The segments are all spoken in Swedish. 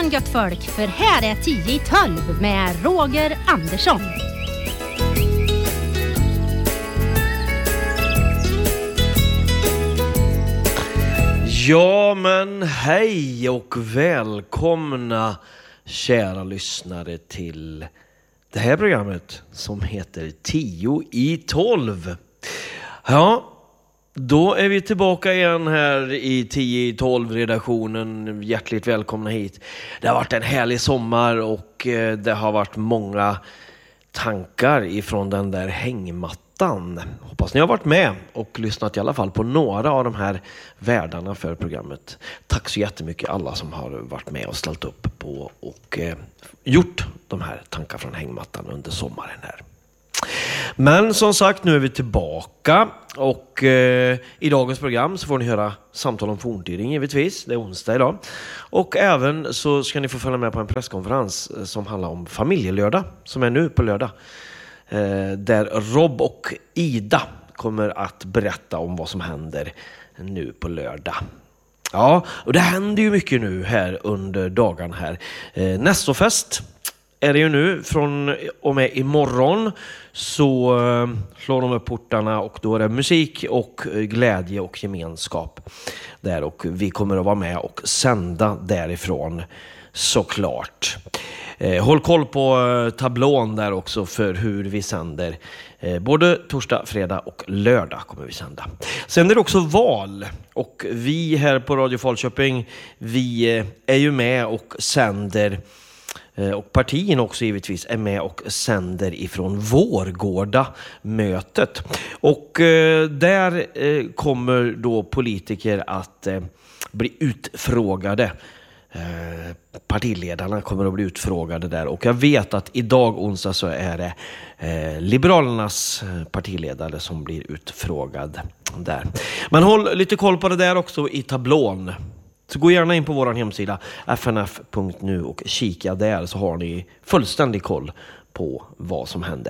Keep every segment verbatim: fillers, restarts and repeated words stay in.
morgon gött folk, för här är tio i tolv med Roger Andersson. Ja men hej och välkomna kära lyssnare till det här programmet som heter tio i tolv. Ja, då är vi tillbaka igen här i tio i tolv-redaktionen. Hjärtligt välkomna hit. Det har varit en härlig sommar och det har varit många tankar ifrån den där hängmattan. Hoppas ni har varit med och lyssnat i alla fall på några av de här värdarna för programmet. Tack så jättemycket alla som har varit med och ställt upp på och eh, gjort de här tankar från hängmattan under sommaren här. Men som sagt, nu är vi tillbaka och eh, i dagens program så får ni höra samtal om forntiden givetvis. Det är onsdag idag. Och även så ska ni få följa med på en presskonferens eh, som handlar om familjelördag som är nu på lördag. Eh, där Rob och Ida kommer att berätta om vad som händer nu på lördag. Ja, och det händer ju mycket nu här under dagen här. Eh, Nästofest är det ju nu från och med imorgon så uh, slår de upp portarna och då är det musik och uh, glädje och gemenskap där och vi kommer att vara med och sända därifrån såklart. Uh, håll koll på uh, tablån där också för hur vi sänder. Uh, både torsdag, fredag och lördag kommer vi sända. Sen är det också val och vi här på Radio Falköping vi uh, är ju med och sänder. Och partierna också givetvis är med och sänder ifrån Vårgårda mötet. Och eh, där eh, kommer då politiker att eh, bli utfrågade. Eh, partiledarna kommer att bli utfrågade där. Och jag vet att idag onsdag så är det eh, Liberalernas partiledare som blir utfrågad där. Men håll lite koll på det där också i tablån. Så gå gärna in på vår hemsida f n f punkt nu och kika där så har ni fullständig koll på vad som händer.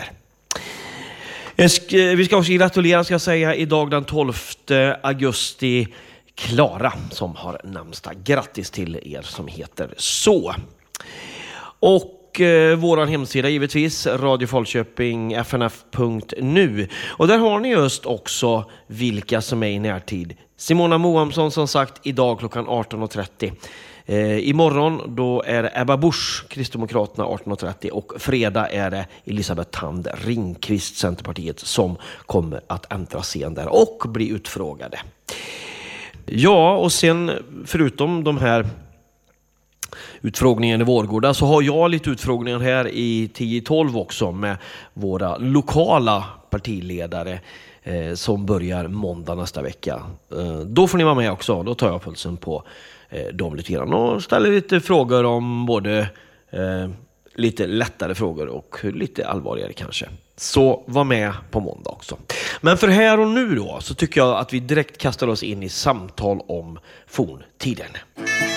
Vi ska också gratulera ska jag säga idag den tolfte augusti Klara som har namnsdag. Grattis till er som heter så. Och eh, våran hemsida givetvis Radio Falköping f n f punkt nu och där har ni just också vilka som är i närtid. Simona Mohamsson som sagt idag klockan arton och trettio. Eh, imorgon då är det Ebba Busch, Kristdemokraterna arton och trettio och fredag är det Elisabeth Tand Ringqvist, Centerpartiet som kommer att äntra scen där och bli utfrågade. Ja, och sen förutom de här utfrågningen i Vårgårda så har jag lite utfrågningar här i tio tolv också med våra lokala partiledare eh, som börjar måndag nästa vecka. Eh, då får ni vara med också, då tar jag pulsen på eh, dem lite grann och ställer lite frågor om både eh, lite lättare frågor och lite allvarligare kanske. Så var med på måndag också. Men för här och nu då så tycker jag att vi direkt kastar oss in i samtal om forntiden.